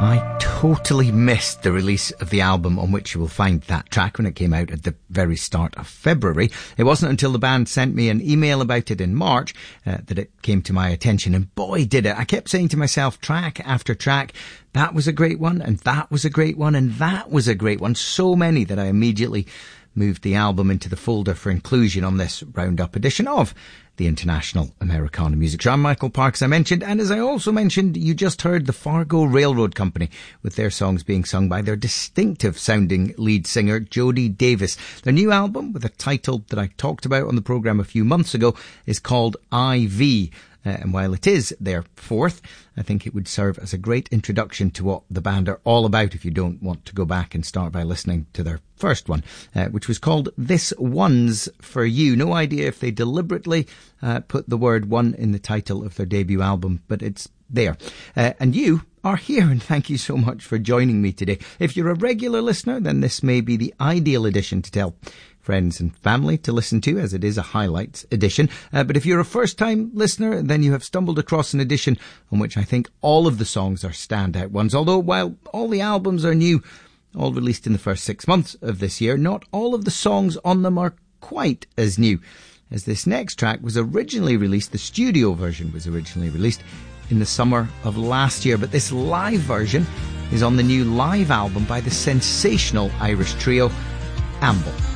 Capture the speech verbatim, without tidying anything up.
I totally missed the release of the album on which you will find that track when it came out at the very start of February. It wasn't until the band sent me an email about it in March uh, that it came to my attention, and boy did it. I kept saying to myself, track after track, that was a great one, and that was a great one, and that was a great one. So many that I immediately moved the album into the folder for inclusion on this roundup edition of the International Americana Music Show. I'm Michael Park, as I mentioned, and as I also mentioned, you just heard the Fargo Railroad Company, with their songs being sung by their distinctive sounding lead singer, Jody Davis. Their new album, with a title that I talked about on the programme a few months ago, is called I V. Uh, and while it is their fourth, I think it would serve as a great introduction to what the band are all about if you don't want to go back and start by listening to their first one, uh, which was called This One's For You. No idea if they deliberately uh, put the word one in the title of their debut album, but it's there. Uh, and you are here, and thank you so much for joining me today. If you're a regular listener, then this may be the ideal edition to tell friends and family to listen to, as it is a highlights edition. Uh, but if you're a first-time listener, then you have stumbled across an edition on which I think all of the songs are standout ones. Although, while all the albums are new, all released in the first six months of this year, not all of the songs on them are quite as new, as this next track was originally released, the studio version was originally released in the summer of last year. But this live version is on the new live album by the sensational Irish trio, Amble.